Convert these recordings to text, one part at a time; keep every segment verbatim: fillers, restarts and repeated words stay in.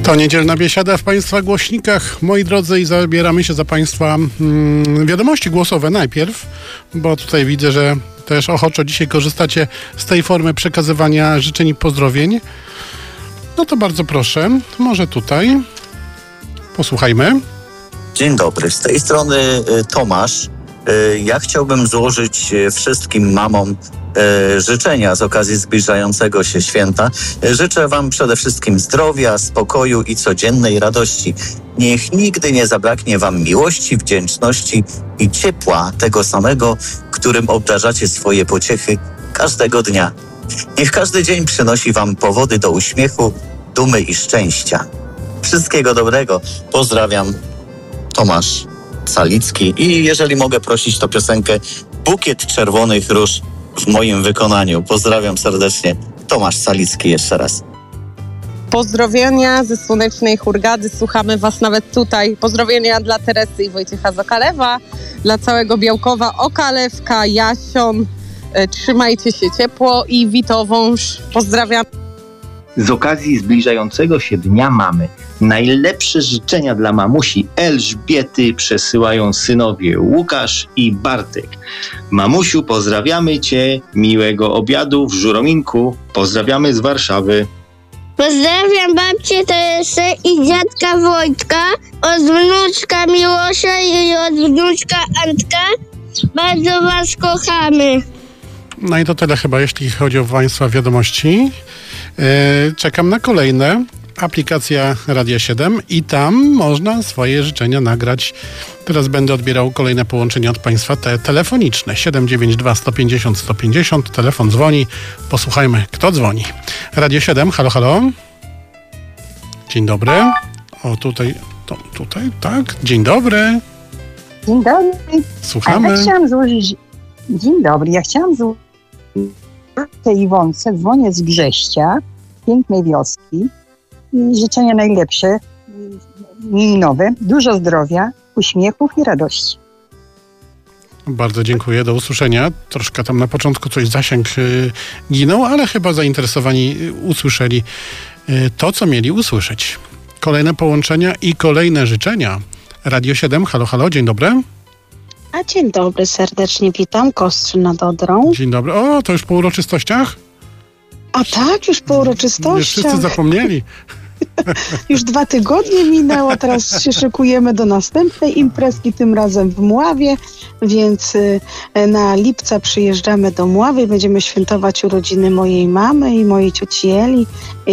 To niedzielna biesiada w Państwa głośnikach, moi drodzy, i zabieramy się za Państwa mm, wiadomości głosowe najpierw, bo tutaj widzę, że też ochoczo dzisiaj korzystacie z tej formy przekazywania życzeń i pozdrowień. No to bardzo proszę, może tutaj posłuchajmy. Dzień dobry, z tej strony y, Tomasz. Y, ja chciałbym złożyć y, wszystkim mamom y, życzenia z okazji zbliżającego się święta. Y, życzę Wam przede wszystkim zdrowia, spokoju i codziennej radości. Niech nigdy nie zabraknie Wam miłości, wdzięczności i ciepła tego samego, którym obdarzacie swoje pociechy każdego dnia. Niech każdy dzień przynosi Wam powody do uśmiechu, dumy i szczęścia. Wszystkiego dobrego. Pozdrawiam. Tomasz Salicki. I jeżeli mogę prosić, to piosenkę Bukiet Czerwonych Róż w moim wykonaniu. Pozdrawiam serdecznie. Tomasz Salicki jeszcze raz. Pozdrowienia ze słonecznej Hurgady. Słuchamy Was nawet tutaj. Pozdrowienia dla Teresy i Wojciecha z Okalewa, dla całego Białkowa, Okalewka, Jasion. Trzymajcie się ciepło i Witowąż. Pozdrawiam. Z okazji zbliżającego się Dnia Mamy najlepsze życzenia dla mamusi Elżbiety przesyłają synowie Łukasz i Bartek. Mamusiu, pozdrawiamy Cię, miłego obiadu w Żurominku. Pozdrawiamy z Warszawy. Pozdrawiam babcię Teresę i dziadka Wojtka, od wnuczka Miłosza i od wnuczka Antka. Bardzo Was kochamy. No i to tyle chyba, jeśli chodzi o Państwa wiadomości. Yy, czekam na kolejne. Aplikacja Radia siedem i tam można swoje życzenia nagrać. Teraz będę odbierał kolejne połączenia od Państwa te telefoniczne. siedem dziewięć dwa sto pięćdziesiąt sto pięćdziesiąt. Telefon dzwoni. Posłuchajmy, kto dzwoni. Radio siedem, halo, halo. Dzień dobry. O, tutaj, to, tutaj, tak. Dzień dobry. Dzień dobry. Słuchamy. A ja chciałam złożyć... Dzień dobry. Ja chciałam złożyć tej Iwonce, dzwonię z Grześcia, pięknej wioski. I życzenia najlepsze, nowe, dużo zdrowia, uśmiechów i radości. Bardzo dziękuję, do usłyszenia. Troszkę tam na początku coś zasięg yy, ginął, ale chyba zainteresowani yy, usłyszeli yy, to, co mieli usłyszeć. Kolejne połączenia i kolejne życzenia. Radio siedem, halo, halo, dzień dobry. A dzień dobry, serdecznie witam, Kostrzyn nad Odrą. Dzień dobry. O, to już po uroczystościach? A tak, już po uroczystościach. Już wszyscy zapomnieli. Już dwa tygodnie minęło, teraz się szykujemy do następnej imprezki, tym razem w Mławie, więc na lipca przyjeżdżamy do Mławy i będziemy świętować urodziny mojej mamy i mojej cioci Eli.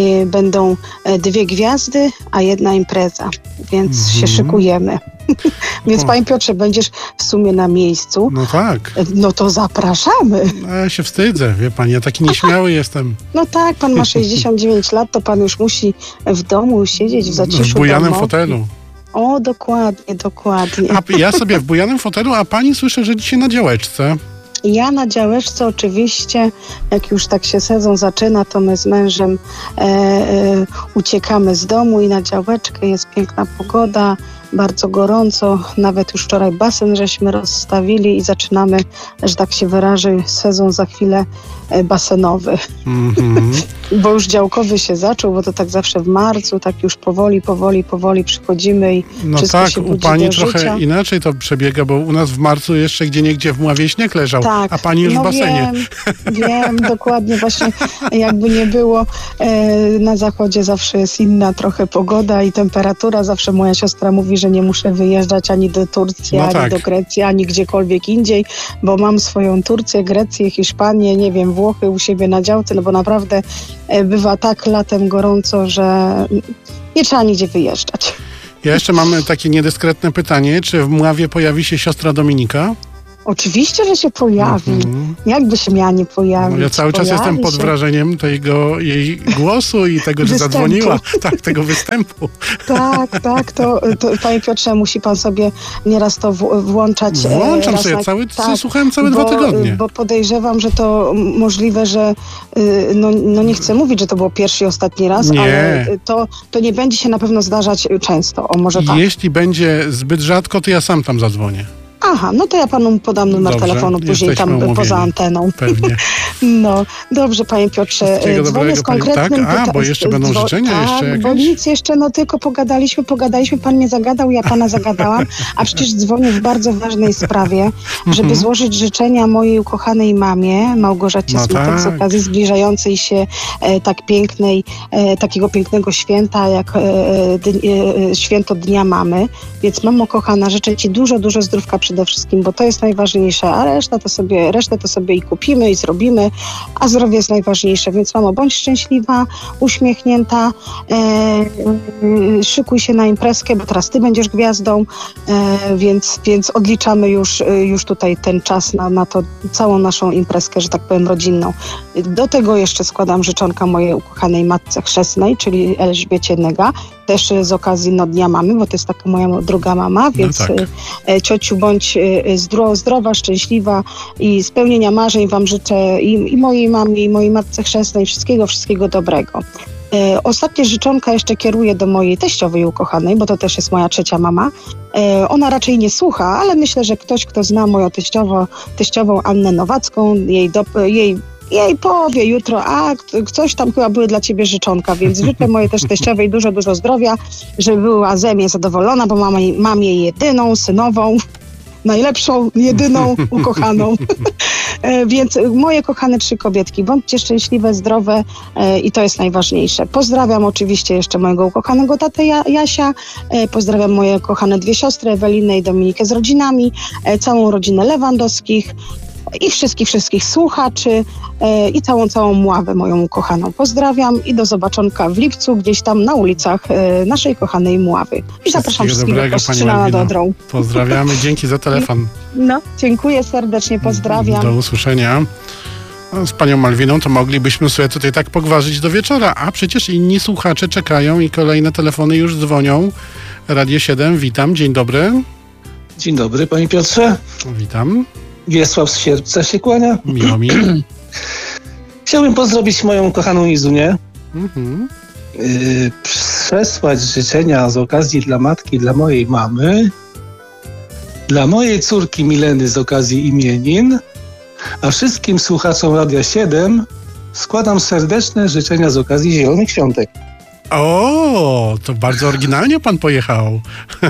Będą dwie gwiazdy, a jedna impreza, więc mm-hmm. się szykujemy. Więc, Panie Piotrze, będziesz w sumie na miejscu. No tak. No to zapraszamy. No, ja się wstydzę, wie Pan, ja taki nieśmiały jestem. No tak, Pan ma sześćdziesiąt dziewięć lat, to Pan już musi w domu siedzieć w zaciszu W bujanym domowym. fotelu. O, dokładnie, dokładnie. A ja sobie w bujanym fotelu, a Pani słyszę, że dzisiaj na działeczce. Ja na działeczce oczywiście, jak już tak się sezon zaczyna, to my z mężem e, e, uciekamy z domu i na działeczkę, jest piękna pogoda, bardzo gorąco, nawet już wczoraj basen żeśmy rozstawili i zaczynamy, że tak się wyrażę, sezon za chwilę basenowy. Mm-hmm. Bo już działkowy się zaczął, bo to tak zawsze w marcu, tak już powoli, powoli, powoli przychodzimy i no wszystko tak, się u budzi Pani do trochę życia. Inaczej to przebiega, bo u nas w marcu jeszcze gdzieniegdzie w Mławie śnieg leżał, tak, a Pani już no w basenie. Wiem, wiem, dokładnie, właśnie jakby nie było, e, na zachodzie zawsze jest inna trochę pogoda i temperatura, zawsze moja siostra mówi, że nie muszę wyjeżdżać ani do Turcji, no ani tak. do Grecji, ani gdziekolwiek indziej, bo mam swoją Turcję, Grecję, Hiszpanię, nie wiem, Włochy u siebie na działce, no bo naprawdę bywa tak latem gorąco, że nie trzeba nigdzie wyjeżdżać. Ja jeszcze mam takie niedyskretne pytanie, czy w Mławie pojawi się siostra Dominika? Oczywiście, że się pojawi. Mm-hmm. Jakby się miała nie pojawić? No ja cały czas pojawi jestem pod się. wrażeniem tego jej głosu i tego, że Występu. zadzwoniła. Tak, tego występu. Tak, tak. To, to Panie Piotrze, musi Pan sobie nieraz to w, włączać. Włączam raz sobie, na, cały, tak, słuchałem całe bo, dwa tygodnie. Bo podejrzewam, że to możliwe, że no, no nie chcę mówić, że to było pierwszy i ostatni raz, nie. ale to, to nie będzie się na pewno zdarzać często. O, może tak. Jeśli będzie zbyt rzadko, to ja sam tam zadzwonię. Aha, no to ja panu podam numer Dobrze, telefonu później jesteśmy tam umówieni. poza anteną. Pewnie. No, dobrze, panie Piotrze. Wszystkiego Dzwonię dobrego, z pani- konkretnym... tak? A, pyta- bo jeszcze będą dzwo- życzenia tak, jeszcze bo jakieś? nic jeszcze, no tylko pogadaliśmy, pogadaliśmy, pan mnie zagadał, ja pana zagadałam, a przecież dzwonię w bardzo ważnej sprawie, żeby złożyć życzenia mojej ukochanej mamie, Małgorzacie No Smutek, tak. z okazji zbliżającej się e, tak pięknej, e, takiego pięknego święta, jak e, dni- e, święto Dnia Mamy. Więc mamo kochana, życzę ci dużo, dużo zdrówka przede wszystkim, bo to jest najważniejsze, a reszta to sobie, resztę to sobie i kupimy i zrobimy, a zdrowie jest najważniejsze. Więc mamo, bądź szczęśliwa, uśmiechnięta, e, e, szykuj się na imprezkę, bo teraz ty będziesz gwiazdą, e, więc, więc odliczamy już, e, już tutaj ten czas na, na to, całą naszą imprezkę, że tak powiem, rodzinną. Do tego jeszcze składam życzonka mojej ukochanej matce chrzestnej, czyli Elżbiecie Nega, też e, z okazji no, Dnia Mamy, bo to jest taka moja druga mama, więc tak. e, e, ciociu, bądź e, zdro, zdrowa, szczęśliwa i spełnienia marzeń wam życzę i, i mojej mamie, i mojej matce chrzestnej, wszystkiego, wszystkiego dobrego. E, ostatnie życzonka jeszcze kieruję do mojej teściowej ukochanej, bo to też jest moja trzecia mama. E, ona raczej nie słucha, ale myślę, że ktoś, kto zna moją teściową, teściową Annę Nowacką, jej, do, jej jej powie jutro, a coś tam chyba były dla ciebie życzonka, więc życzę mojej też teściowej dużo, dużo zdrowia, żeby była ze mnie zadowolona, bo mam, jej- mam jej jedyną, synową, najlepszą, jedyną, ukochaną. E, Więc moje kochane trzy kobietki, bądźcie szczęśliwe, zdrowe e, i to jest najważniejsze. Pozdrawiam oczywiście jeszcze mojego ukochanego tatę Ja- Jasia, e, pozdrawiam moje kochane dwie siostry, Ewelinę i Dominikę z rodzinami, e, całą rodzinę Lewandowskich i wszystkich, wszystkich słuchaczy e, i całą, całą Mławę moją ukochaną. Pozdrawiam i do zobaczonka w lipcu gdzieś tam na ulicach e, naszej kochanej Mławy. I zapraszam wszystkich do dobrego, pani Kostrzyna nad Malwino. Odrą. Pozdrawiamy, dzięki za telefon. No, dziękuję serdecznie, pozdrawiam. Do usłyszenia. No, z panią Malwiną to moglibyśmy sobie tutaj tak pogwarzyć do wieczora, a przecież inni słuchacze czekają i kolejne telefony już dzwonią. Radio siedem, witam, dzień dobry. Dzień dobry, panie Piotrze. Witam, Wiesław z Sierpca się kłania. miło mi. Chciałbym pozdrowić moją kochaną Izunię. Mhm. Yy, przesłać życzenia z okazji dla matki, dla mojej mamy, dla mojej córki Mileny z okazji imienin, a wszystkim słuchaczom Radia siedem składam serdeczne życzenia z okazji Zielonych Świątek. O, to bardzo oryginalnie pan pojechał.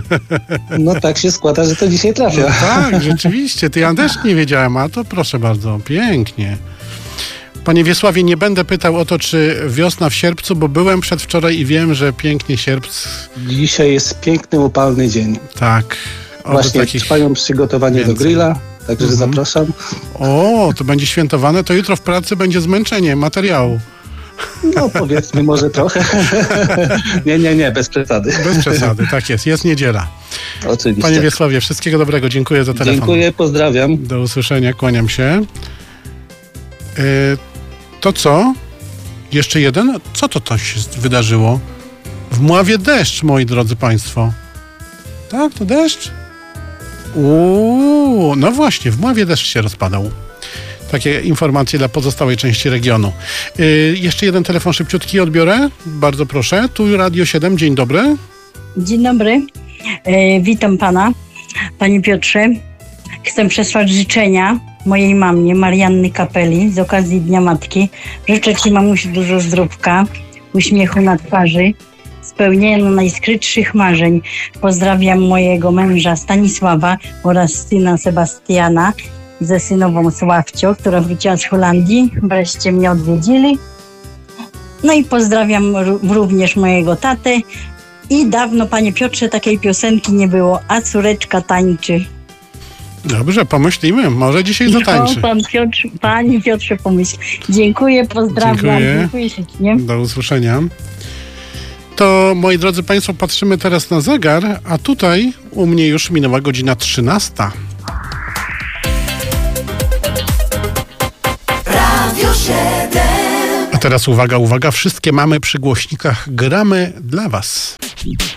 No tak się składa, że to dzisiaj No trafia. tak, rzeczywiście, to ja też nie wiedziałem, a to proszę bardzo, pięknie. Panie Wiesławie, nie będę pytał o to, czy wiosna w sierpcu, bo byłem przedwczoraj i wiem, że pięknie sierpc, Dzisiaj jest piękny, upalny dzień. tak. Oby Właśnie takich... trwają przygotowania więcej. do grilla, także Mhm. zapraszam. O, to będzie świętowane, to jutro w pracy będzie zmęczenie materiału. No powiedzmy może trochę. nie, nie, nie, bez przesady. Bez przesady, tak jest, jest niedziela. Oczywiście. Panie Wiesławie, wszystkiego dobrego, dziękuję za telefon. Dziękuję, pozdrawiam. Do usłyszenia, kłaniam się. Yy, to co? Jeszcze jeden? Co to, to się wydarzyło? W Mławie deszcz, moi drodzy państwo. Tak, to deszcz? Uuu, no właśnie, w Mławie deszcz się rozpadał. Takie informacje dla pozostałej części regionu. Yy, jeszcze jeden telefon szybciutki odbiorę. Bardzo proszę. Tu Radio siedem, dzień dobry. Dzień dobry, e, witam pana, panie Piotrze. Chcę przesłać życzenia mojej mamie, Marianny Kapeli, z okazji Dnia Matki. Życzę ci, mamusiu, dużo zdrówka, uśmiechu na twarzy, spełnienia najskrytszych marzeń. Pozdrawiam mojego męża Stanisława oraz syna Sebastiana ze synową Sławcią, która wróciła z Holandii. Wreszcie mnie odwiedzili. No i pozdrawiam ró- również mojego tatę. I dawno, panie Piotrze, takiej piosenki nie było, a córeczka tańczy. Dobrze, pomyślimy. Może dzisiaj zatańczy. No, pan Piotr, panie Piotrze, pomyśl. Dziękuję, pozdrawiam. Dziękuję. Dziękuję ślicznie. Do usłyszenia. To, moi drodzy państwo, patrzymy teraz na zegar, a tutaj u mnie już minęła godzina trzynasta. Radio siedem. A teraz uwaga, uwaga, wszystkie mamy przy głośnikach gramy dla was.